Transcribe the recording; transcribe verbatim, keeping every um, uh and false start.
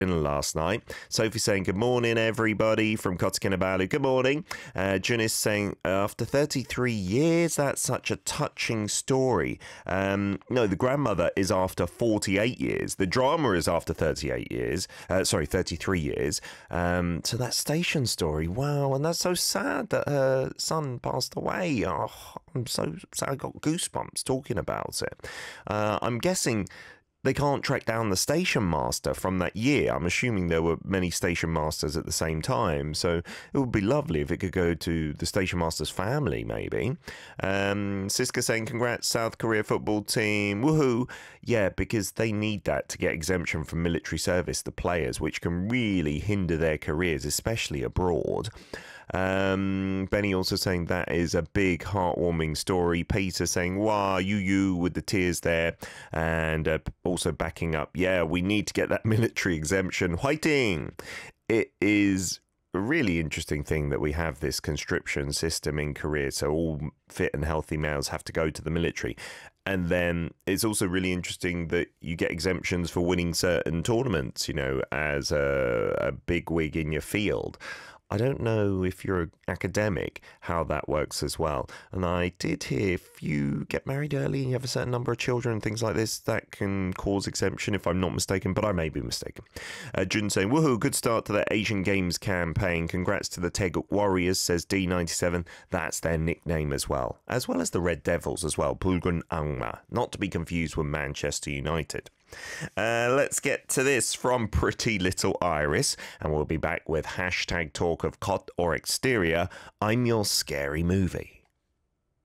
in last night. Sophie saying, good morning, everybody, from Kota Kinabalu. Good morning. Uh, Janice saying, after thirty-three years, that's such a touching story. Um, no, the grandmother is after forty-eight years. The drama is after thirty-eight years. Uh, sorry, thirty-three years. Um, so that station story, wow, and that's so sad that her son passed away. Oh, I'm so sad. I got goosebumps talking about it. Uh, I'm guessing they can't track down the station master from that year. I'm assuming there were many station masters at the same time, so it would be lovely if it could go to the station master's family, maybe. Um, Siska saying, congrats, South Korea football team, woohoo. Yeah, because they need that to get exemption from military service, the players, which can really hinder their careers, especially abroad. Um, Benny also saying that is a big heartwarming story. Peter saying, wow, you, you, with the tears there. And uh, also backing up, yeah, we need to get that military exemption. Fighting! It is a really interesting thing that we have this conscription system in Korea. So all fit and healthy males have to go to the military. And then it's also really interesting that you get exemptions for winning certain tournaments, you know, as a, a big wig in your field. I don't know if you're an academic how that works as well. And I did hear if you get married early and you have a certain number of children and things like this, that can cause exemption, if I'm not mistaken, but I may be mistaken. Uh, Jun saying, woohoo, good start to the Asian Games campaign. Congrats to the Taeguk Warriors, says D ninety-seven. That's their nickname as well, as well as the Red Devils as well, Bulgun Angma, not to be confused with Manchester United. Uh, let's get to this from Pretty Little Iris, and we'll be back with hashtag talk of cot or exterior. I'm your scary movie.